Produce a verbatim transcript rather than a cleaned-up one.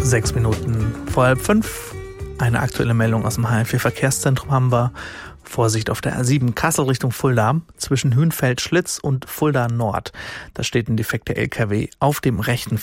Sechs Minuten vor halb fünf. Eine aktuelle Meldung aus dem H L vier Verkehrszentrum haben wir. Vorsicht auf der A sieben Kassel Richtung Fulda zwischen Hünfeld-Schlitz und Fulda Nord. Da steht ein defekter L K W auf dem rechten